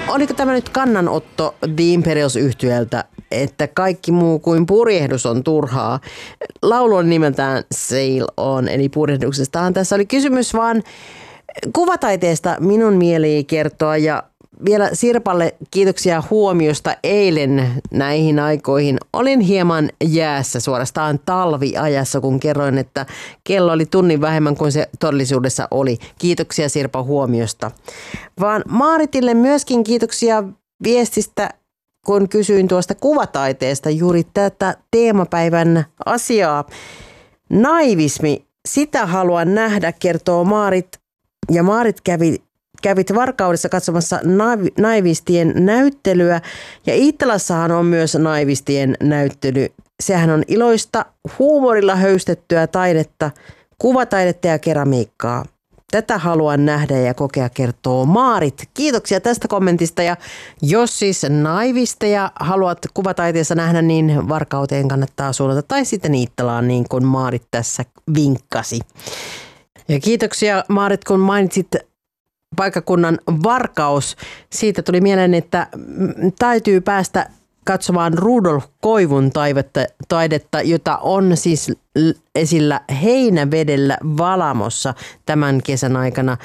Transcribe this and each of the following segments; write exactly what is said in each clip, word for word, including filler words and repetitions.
Oliko tämä nyt kannanotto The Imperials-yhtyöltä, että kaikki muu kuin purjehdus on turhaa? Laulu on nimeltään Sail On, eli purjehduksestahan tässä oli kysymys, vaan kuvataiteesta minun mieli kertoa. Ja vielä Sirpalle kiitoksia huomiosta eilen näihin aikoihin. Olin hieman jäässä, suorastaan talviajassa, kun kerroin, että kello oli tunnin vähemmän kuin se todellisuudessa oli. Kiitoksia Sirpa huomiosta. Vaan Maaritille myöskin kiitoksia viestistä, kun kysyin tuosta kuvataiteesta juuri tätä teemapäivän asiaa. Naivismi, sitä haluan nähdä, kertoo Maarit. Ja Maarit kävi Kävit Varkaudessa katsomassa naiv- naivistien näyttelyä ja Iittalassahan on myös naivistien näyttely. Sehän on iloista, huumorilla höystettyä taidetta, kuvataidetta ja keramiikkaa. Tätä haluan nähdä ja kokea, kertoo Maarit. Kiitoksia tästä kommentista ja jos siis naivisteja haluat kuvataiteessa nähdä, niin Varkauteen kannattaa suunnata tai sitten Iittalaan niin kuin Maarit tässä vinkkasi. Ja kiitoksia Maarit, kun mainitsit paikkakunnan Varkaus. Siitä tuli mieleen, että täytyy päästä katsomaan Rudolf Koivun taidetta, jota on siis esillä Heinävedellä Valamossa tämän kesän aikana.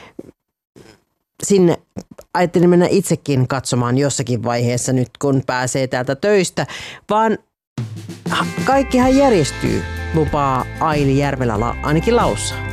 Sinne ajattelin mennä itsekin katsomaan jossakin vaiheessa nyt, kun pääsee täältä töistä, vaan kaikkihan järjestyy, lupaa Aili Järvelä ainakin laussa.